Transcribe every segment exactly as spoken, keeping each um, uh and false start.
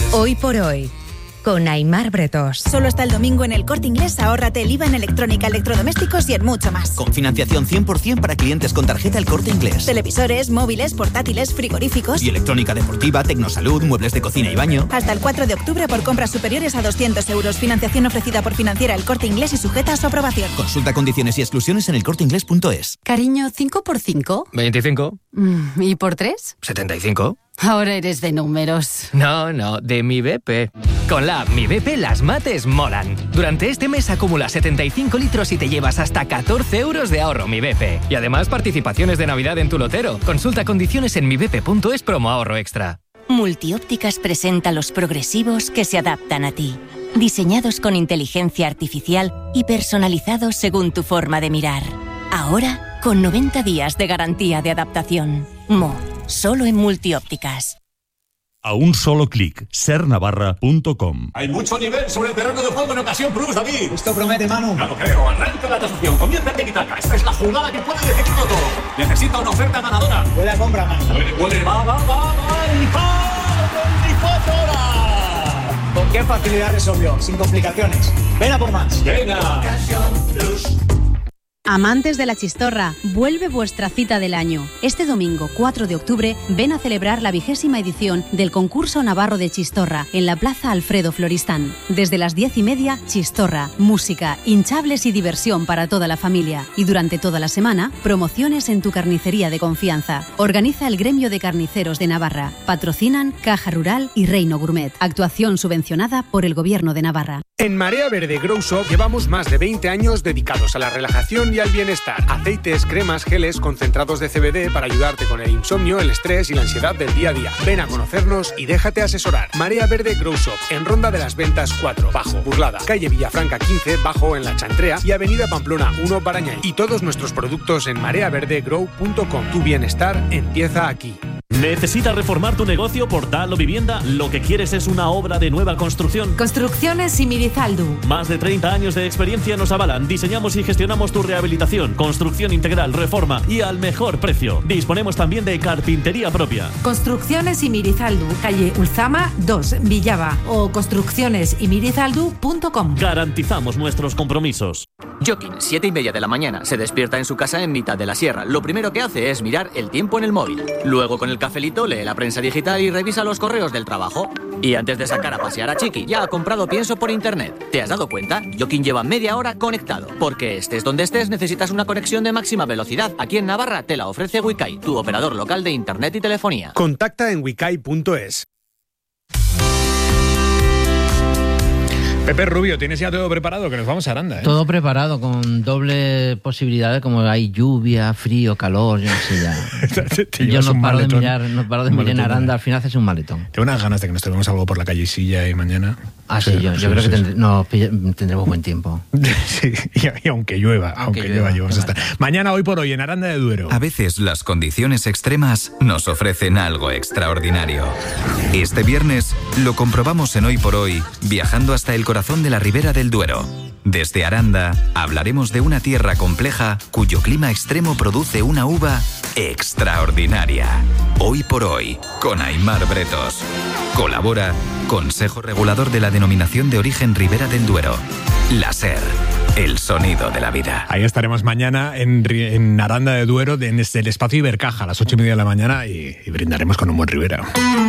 Hoy por hoy, con Aimar Bretos. Solo hasta el domingo en El Corte Inglés, ahórrate el I V A en electrónica, electrodomésticos y en mucho más. Con financiación cien por ciento para clientes con tarjeta El Corte Inglés. Televisores, móviles, portátiles, frigoríficos. Y electrónica deportiva, tecnosalud, muebles de cocina y baño. Hasta el cuatro de octubre por compras superiores a doscientos euros. Financiación ofrecida por Financiera El Corte Inglés y sujeta a su aprobación. Consulta condiciones y exclusiones en elcorteinglés punto es. Cariño, ¿cinco por cinco? veinticinco. Mm, ¿Y por tres? setenta y cinco. Ahora eres de números. No, no, de Mi B P. Con la app Mi B P las mates molan. Durante este mes acumula setenta y cinco litros y te llevas hasta catorce euros de ahorro Mi B P. Y además participaciones de Navidad en tu lotero. Consulta condiciones en mi b p punto es promo ahorro extra. Multiópticas presenta los progresivos que se adaptan a ti. Diseñados con inteligencia artificial y personalizados según tu forma de mirar. Ahora, con noventa días de garantía de adaptación. Mo, solo en Multiópticas. A un solo clic, ser navarra punto com. Hay mucho nivel sobre el terreno de juego en Ocasión Plus, David. Esto promete, Manu. Ya lo creo. Arranca la tasación. Comienza el tiki-taka. Esta es la jugada que puede decidirlo todo. Necesita una oferta ganadora. Huele a compra, Manu. Huele, huele, va, va, va, va. Y va. veinticuatro horas. ¿Con qué facilidad resolvió? Sin complicaciones. Ven a por más. Venga. Ocasión Plus. Amantes de la chistorra, vuelve vuestra cita del año. Este domingo cuatro de octubre ven a celebrar la vigésima edición del concurso navarro de chistorra en la Plaza Alfredo Floristán. Desde las diez y media, chistorra, música, hinchables y diversión para toda la familia. Y durante toda la semana, promociones en tu carnicería de confianza. Organiza el Gremio de Carniceros de Navarra. Patrocinan Caja Rural y Reino Gourmet. Actuación subvencionada por el Gobierno de Navarra. En Marea Verde Grow Shop llevamos más de veinte años dedicados a la relajación y al bienestar. Aceites, cremas, geles, concentrados de C B D para ayudarte con el insomnio, el estrés y la ansiedad del día a día. Ven a conocernos y déjate asesorar. Marea Verde Grow Shop, en Ronda de las Ventas cuatro, Bajo, Burlada, calle Villafranca quince, Bajo en La Chantrea y avenida Pamplona uno, Barañáin. Y todos nuestros productos en marea verde grow punto com. Tu bienestar empieza aquí. ¿Necesitas reformar tu negocio, portal o vivienda? Lo que quieres es una obra de nueva construcción. Construcciones Simirizaldu. Más de treinta años de experiencia nos avalan. Diseñamos y gestionamos tu rehabilitación, construcción integral, reforma y al mejor precio. Disponemos también de carpintería propia. Construcciones Simirizaldu, calle Ulzama dos, Villava, o construcciones simirizaldu punto com. Garantizamos nuestros compromisos. Joaquín, siete y media de la mañana, se despierta en su casa en mitad de la sierra. Lo primero que hace es mirar el tiempo en el móvil. Luego, con el cafelito, lee la prensa digital y revisa los correos del trabajo. Y antes de sacar a pasear a Chiqui, ya ha comprado pienso por internet. ¿Te has dado cuenta? Joaquín lleva media hora conectado. Porque estés donde estés, necesitas una conexión de máxima velocidad. Aquí en Navarra te la ofrece Wikai, tu operador local de internet y telefonía. Contacta en wikai punto es. Pepe Rubio, ¿tienes ya todo preparado? Que nos vamos a Aranda, ¿eh? Todo preparado, con doble posibilidad, como hay lluvia, frío, calor, yo no sé ya. Yo no paro de mirar, no paro de mirar en Aranda, al final haces un maletón. Tengo unas ganas de que nos tomemos algo por la calle Silla y mañana. Ah, sí, sí yo, yo sí, creo sí, que tendré, no, tendremos buen tiempo. Sí, y, y aunque llueva, aunque, aunque llueva, llueva vale. Mañana, hoy por hoy, en Aranda de Duero. A veces las condiciones extremas nos ofrecen algo extraordinario. Este viernes lo comprobamos en Hoy por Hoy, viajando hasta el corazón de la Ribera del Duero. Desde Aranda hablaremos de una tierra compleja cuyo clima extremo produce una uva extraordinaria. Hoy por Hoy, con Aimar Bretos. Colabora Consejo Regulador de la Denominación de Origen Ribera del Duero. La SER, el sonido de la vida. Ahí estaremos mañana en, en Aranda de Duero, en el espacio Ibercaja, a las ocho y media de la mañana, y, y brindaremos con un buen Ribera.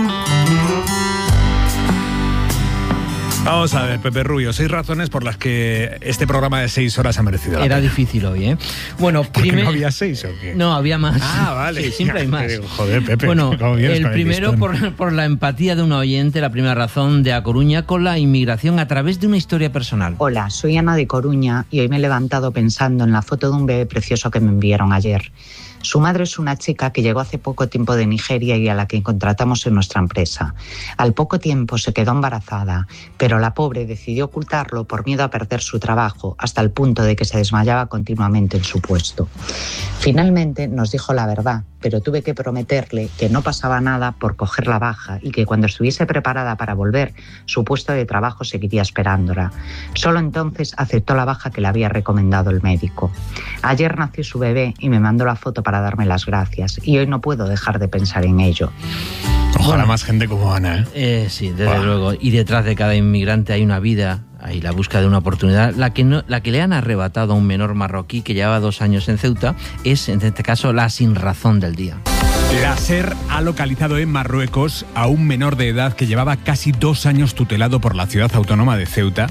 Vamos a ver, Pepe Rubio, seis razones por las que este programa de seis horas ha merecido la Era pena. Difícil hoy, ¿eh? Bueno, primer... ¿No había seis o qué? No, había más. Ah, vale. Sí, siempre hay más. Joder, Pepe. Bueno, el primero por, por la empatía de un oyente, la primera razón, de A Coruña con la inmigración a través de una historia personal. Hola, soy Ana de Coruña y hoy me he levantado pensando en la foto de un bebé precioso que me enviaron ayer. Su madre es una chica que llegó hace poco tiempo de Nigeria y a la que contratamos en nuestra empresa. Al poco tiempo se quedó embarazada, pero la pobre decidió ocultarlo por miedo a perder su trabajo, hasta el punto de que se desmayaba continuamente en su puesto. Finalmente nos dijo la verdad, pero tuve que prometerle que no pasaba nada por coger la baja y que cuando estuviese preparada para volver, su puesto de trabajo seguiría esperándola. Solo entonces aceptó la baja que le había recomendado el médico. Ayer nació su bebé y me mandó la foto para darme las gracias, y hoy no puedo dejar de pensar en ello. Ojalá Bueno, más gente como Ana, ¿eh? Eh, sí, desde Buah. luego. Y detrás de cada inmigrante hay una vida, hay la búsqueda de una oportunidad. La que, no, la que le han arrebatado a un menor marroquí que llevaba dos años en Ceuta es, en este caso, la sinrazón del día. La SER ha localizado en Marruecos a un menor de edad que llevaba casi dos años tutelado por la ciudad autónoma de Ceuta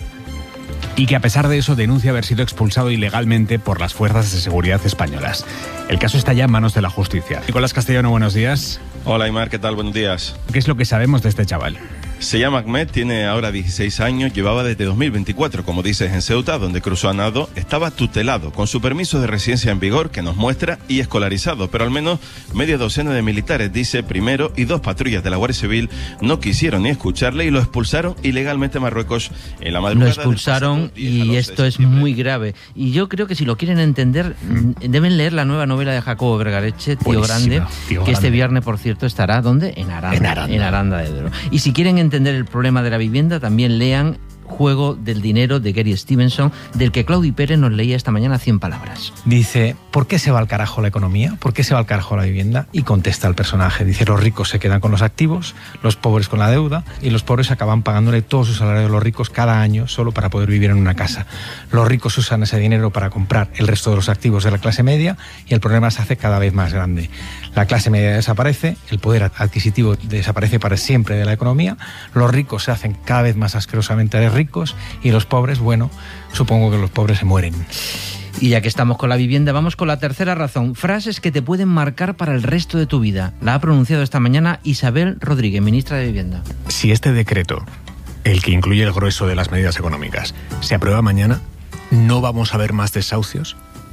y que a pesar de eso denuncia haber sido expulsado ilegalmente por las fuerzas de seguridad españolas. El caso está ya en manos de la justicia. Nicolás Castellano, buenos días. Hola Aymar, ¿qué tal? Buenos días. ¿Qué es lo que sabemos de este chaval? Se llama Ahmed, tiene ahora dieciséis años, llevaba desde dos mil veinticuatro, como dices, en Ceuta, donde cruzó a nado. Estaba tutelado, con su permiso de residencia en vigor, que nos muestra, y escolarizado, pero al menos media docena de militares, dice, primero, y dos patrullas de la Guardia Civil no quisieron ni escucharle y lo expulsaron ilegalmente a Marruecos en la madrugada. Lo expulsaron y esto es muy grave. Y yo creo que si lo quieren entender, deben leer la nueva novela de Jacobo Vergareche, Tío Buenísima, Grande, Tío que Grande. este viernes, por cierto, estará, ¿dónde? En Aranda. En Aranda. En Aranda de Duero. Y si quieren entender el problema de la vivienda, también lean Juego del dinero de Gary Stevenson, del que Claudi Pérez nos leía esta mañana cien palabras. Dice, ¿por qué se va al carajo la economía? ¿Por qué se va al carajo la vivienda? Y contesta el personaje, dice, los ricos se quedan con los activos, los pobres con la deuda, y los pobres acaban pagándole todo su salario a los ricos cada año solo para poder vivir en una casa. Los ricos usan ese dinero para comprar el resto de los activos de la clase media y el problema se hace cada vez más grande. La clase media desaparece, el poder adquisitivo desaparece para siempre de la economía, los ricos se hacen cada vez más asquerosamente ricos y los pobres, bueno, supongo que los pobres se mueren. Y ya que estamos con la vivienda, vamos con la tercera razón. Frases que te pueden marcar para el resto de tu vida. La ha pronunciado esta mañana Isabel Rodríguez, ministra de Vivienda. Si este decreto, el que incluye el grueso de las medidas económicas, se aprueba mañana, ¿no vamos a ver más desahucios?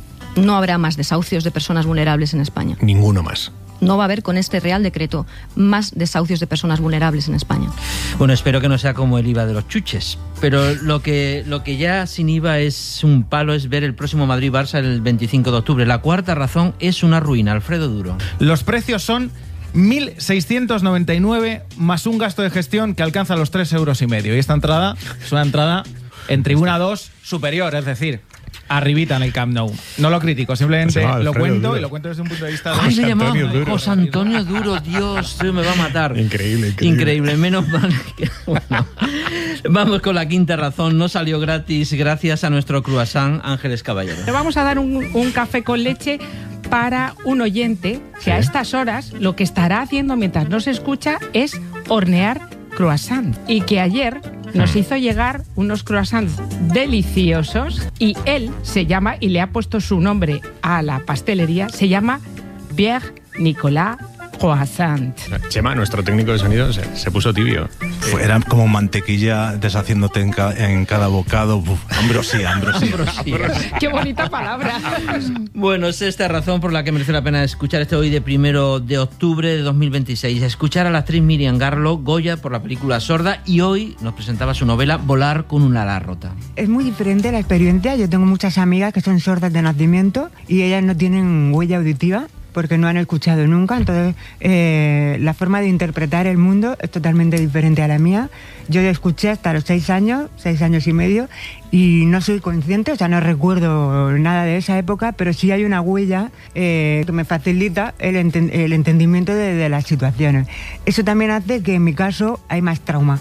No habrá más desahucios de personas vulnerables en España. Ninguno más. No va a haber con este Real Decreto más desahucios de personas vulnerables en España. Bueno, espero que no sea como el I V A de los chuches, pero lo que, lo que ya sin I V A es un palo es ver el próximo Madrid-Barça el veinticinco de octubre. La cuarta razón es una ruina. Alfredo Duro. Los precios son mil seiscientos noventa y nueve más un gasto de gestión que alcanza los tres euros y medio. Y esta entrada es una entrada en tribuna dos superior, es decir, arribita en el Camp Nou. No lo critico, simplemente lo cuento Duro. Y lo cuento desde un punto de vista de... Ay, se llamaba José Antonio Duro, Dios, me va a matar. Increíble, increíble. Increíble, menos mal que... Bueno, vamos con la quinta razón. No salió gratis gracias a nuestro croissant Ángeles Caballero. Le vamos a dar un, un café con leche para un oyente que ¿Sí? a estas horas lo que estará haciendo mientras nos escucha es hornear croissant. Y que ayer nos hizo llegar unos croissants deliciosos y él se llama, y le ha puesto su nombre a la pastelería, se llama Pierre Nicolas Croissant. Chema, nuestro técnico de sonido, se, se puso tibio. Era como mantequilla deshaciéndote en, ca en cada bocado. Uf, ambrosía, ambrosía. ambrosía. Qué bonita palabra. Bueno, es esta razón por la que merece la pena escuchar este hoy de primero de octubre de dos mil veintiséis. Escuchar a la actriz Miriam Garlo, Goya por la película Sorda, y hoy nos presentaba su novela Volar con una ala rota. Es muy diferente la experiencia. Yo tengo muchas amigas que son sordas de nacimiento y ellas no tienen huella auditiva porque no han escuchado nunca, entonces eh, la forma de interpretar el mundo es totalmente diferente a la mía. Yo escuché hasta los seis años, seis años y medio, y no soy consciente, o sea, no recuerdo nada de esa época, pero sí hay una huella eh, que me facilita el, enten el entendimiento de, de las situaciones. Eso también hace que en mi caso hay más trauma.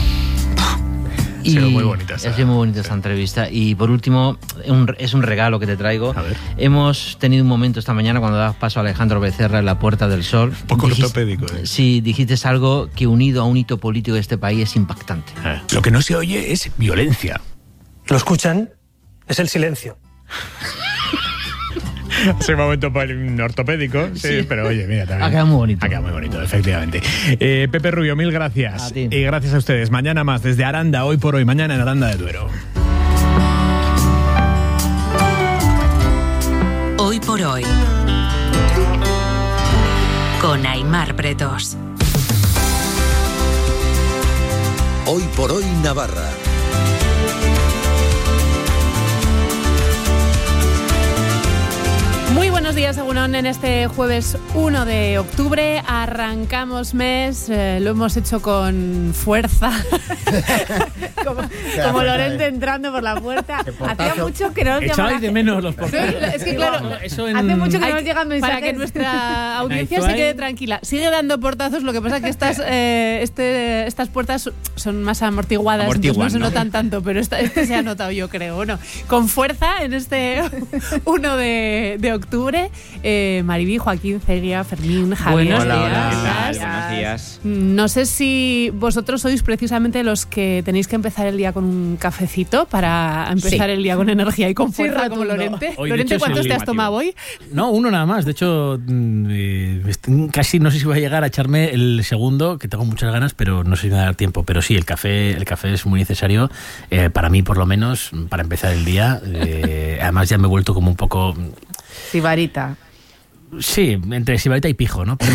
Y sí, muy bonita esa, es muy bonita esa entrevista. Y por último, un, es un regalo que te traigo. Hemos tenido un momento esta mañana cuando dabas paso a Alejandro Becerra en la Puerta del Sol. Un poco dijiste, ortopédico. ¿eh? Sí, dijiste algo que unido a un hito político de este país es impactante. Eh. Lo que no se oye es violencia. ¿Lo escuchan? Es el silencio. Ese momento ortopédico, sí, sí, pero oye, mira, también. Ha quedado muy bonito. Ha quedado muy bonito, efectivamente. Eh, Pepe Rubio, mil gracias. A ti. Y gracias a ustedes. Mañana más desde Aranda, hoy por hoy, mañana en Aranda de Duero. Hoy por hoy. Con Aymar Bretos. Hoy por hoy, Navarra. Muy buenos días, Egunon, en este jueves uno de octubre. Arrancamos mes, eh, lo hemos hecho con fuerza. como como Lorente entrando por la puerta. Hacía mucho que no nos Echabais llamaba. de menos los portazos. Es que claro, Eso en- hace mucho que Hay- no nos llegan mensajes. Para que nuestra audiencia se quede tranquila. Sigue dando portazos, lo que pasa es que estas, eh, este, estas puertas son más amortiguadas, Amortiguan, entonces no se ¿no? notan tanto, pero esta, este se ha notado, yo creo. Bueno, con fuerza en este uno de, de octubre. Eh, Maribí, Joaquín, Celia, Fermín, Javier. Buenos ¿cómo días. estás? Buenos días. No sé si vosotros sois precisamente los que tenéis que empezar el día con un cafecito para empezar Sí. el día con energía y con Sí, fuerza, como rotundo. Lorente. Hoy, de Lorente, hecho, ¿cuántos sí, te has llamativo. tomado hoy? No, uno nada más. De hecho, mm, eh, est- casi no sé si voy a llegar a echarme el segundo, que tengo muchas ganas, pero no sé si me va a dar tiempo. Pero sí, el café, el café es muy necesario, eh, para mí por lo menos, para empezar el día. Eh, además ya me he vuelto como un poco... Sibarita. Sí, entre sibarita y pijo, ¿no?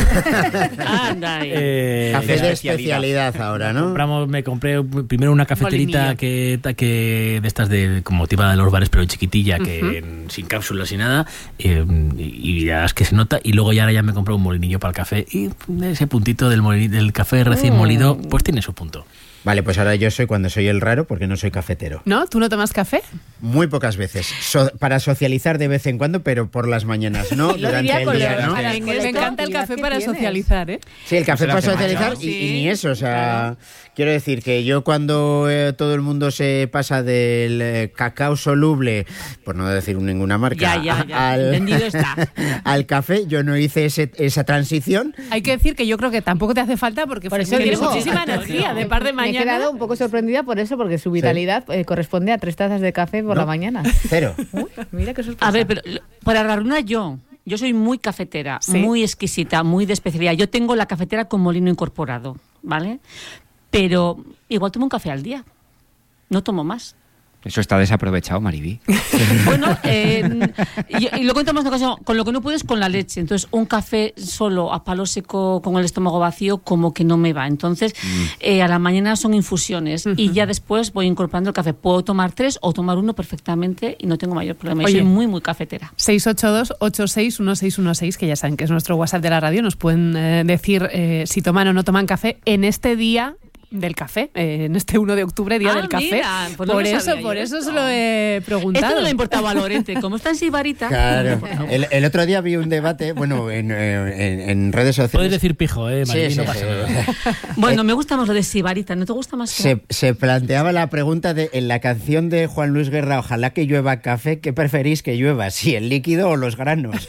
Anda. Eh, Café de especialidad ahora, ¿no? Compramos, me compré primero una cafeterita Molinillo. que, que de estas de como tipo de los bares, pero chiquitilla, que Ujú. en- sin cápsulas y nada, eh, y, y ya es que se nota. Y luego ya ahora ya me compré un molinillo para el café, y ese puntito del, molini- del café recién Mm. molido, pues tiene su punto. Vale, pues ahora yo soy cuando soy el raro porque no soy cafetero. ¿No? ¿Tú no tomas café? Muy pocas veces. So- para socializar de vez en cuando, pero por las mañanas, ¿no? Lo Durante diría el con día, los- ¿no? a la inglés. Me encanta el café para socializar, ¿eh? Sí, el café Eso para le hace socializar macho. y, y Sí, ni eso, o sea, quiero decir que yo cuando eh, todo el mundo se pasa del eh, cacao soluble, por no decir ninguna marca, Ya, ya, ya, al, entendido está. al café, yo no hice ese- esa transición. Hay que decir que yo creo que tampoco te hace falta porque Por eso Fermín tiene digo. muchísima energía de par de Me he mañana. quedado un poco sorprendida por eso, porque su vitalidad eh, corresponde a tres tazas de café por No. la mañana. Cero. Uy, mira qué sorpresa. A ver, pero lo- para la runa yo, yo soy muy cafetera, Sí. muy exquisita, muy de especialidad. Yo tengo la cafetera con molino incorporado, ¿vale? Pero igual tomo un café al día, no tomo más. Eso está desaprovechado, Maribí. Bueno, eh, y, y lo cuento más de ocasión, con lo que no puedo es con la leche. Entonces, un café solo a palo seco con el estómago vacío como que no me va. Entonces, eh, a la mañana son infusiones y ya después voy incorporando el café. Puedo tomar tres o tomar uno perfectamente y no tengo mayor problema. Yo Oye. soy muy, muy cafetera. seis ocho dos, ocho seis uno seis uno seis, que ya saben que es nuestro WhatsApp de la radio. Nos pueden eh, decir eh, si toman o no toman café en este día del café, eh, en este uno de octubre, día Ah, del café. mira, pues no por lo eso, sabía por yo eso esto. se lo he preguntado. Esto no le importaba a Lorente. Como está en Sibarita. Claro. El, el otro día vi un debate, bueno, en, eh, en- en redes sociales. Puedes decir pijo, eh, Maribí, Sí, no sí, pasa sí. nada. Bueno, me gusta más lo de Sibarita. ¿No te gusta más? que- Se, se planteaba la pregunta de en la canción de Juan Luis Guerra, ojalá que llueva café, ¿qué preferís que llueva? ¿Si el líquido o los granos?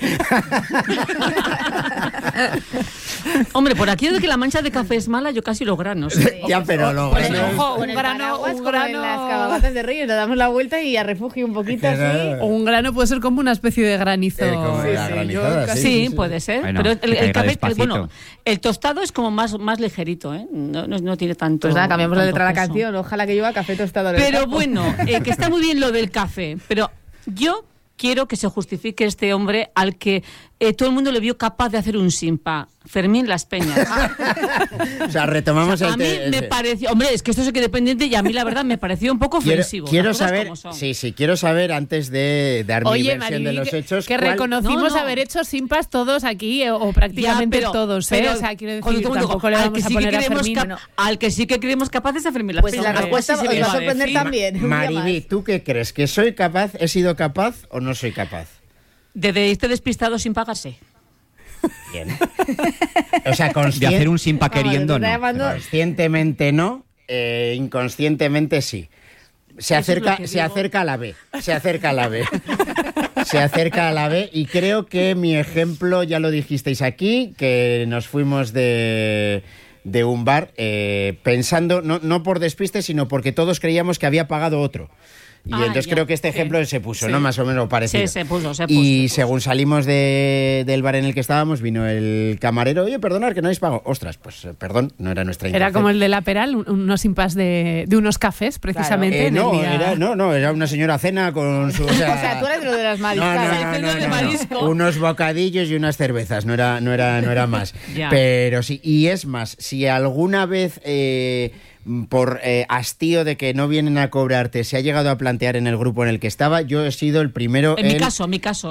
Hombre, por aquí de que la mancha de café es mala, yo casi los granos. Ya, pero los Pues, granos... ojo, un un grano- grano, un como grano- en las cabalgatas de Ríos, le damos la vuelta y a refugio un poquito así. O un grano puede ser como una especie de granizo. Eh, como la Sí, granizada, yo casi- sí, Sí, sí, sí. puede ser. Bueno, pero el, que el caiga café, el- despacito. bueno, el tostado es como más, más ligerito, ¿eh? No, no, no tiene tanto. Pues nada, cambiamos la tanto letra de la peso. canción. Ojalá que llueva café tostado. en el Pero campo. bueno, eh, que está muy bien lo del café, pero yo quiero que se justifique este hombre al que eh, todo el mundo le vio capaz de hacer un simpa. Fermín Las Peñas. O sea, retomamos O sea, a el mí te- me ese. pareció, hombre, es que esto se quede pendiente y a mí la verdad me pareció un poco Quiero, ofensivo. quiero las cosas saber, como son. sí, sí, quiero saber antes de dar mi Oye, versión de Maribí, los que, hechos. que ¿cuál- reconocimos No, no. haber hecho simpas todos aquí, eh, o prácticamente Ya, pero- todos, ¿eh? pero O sea, quiero decir, cuando todo el mundo tampoco digo, le al vamos que a sí que poner a creemos Fermín. cap- no. al que sí que creemos capaces de Fermín Las Pues Peñas. la Hombre, respuesta sí se os me va a va a sorprender decir. también. un día Maribí, más. ¿tú qué crees? ¿Que soy capaz, he sido capaz o no soy capaz? De, de irte despistado sin pagarse. Bien. O sea, De conscien- hacer un simpa Vamos, queriendo, te está no. llamando- conscientemente no, eh, inconscientemente sí. Se Eso es acerca, lo que se digo. acerca a la B. Se acerca a la B. Se acerca a la B y creo que mi ejemplo ya lo dijisteis aquí, que nos fuimos de, de un bar eh, pensando, no, no por despiste, sino porque todos creíamos que había pagado otro. Y Ah, entonces ya, creo que este sí. ejemplo se puso, Sí. ¿no? Más o menos parecido. Sí, se puso, se puso. Y según salimos de- del bar en el que estábamos, vino el camarero, oye, perdonad que no habéis pagado. Ostras, pues eh, perdón, no era nuestra intención. Era como el de la Peral, un- unos simpas de, de unos cafés, precisamente. Eh, en el no, día- era, no, no, era una señora cena con su... O sea, O sea, tú eres de lo de las no, mariscadas. no, no, no, no, no. Unos bocadillos y unas cervezas, no era, no era, no era más. Ya. Pero sí, y es más, si alguna vez eh, por eh, hastío de que no vienen a cobrarte se ha llegado a plantear en el grupo en el que estaba, yo he sido el primero En mi en- caso, en mi caso.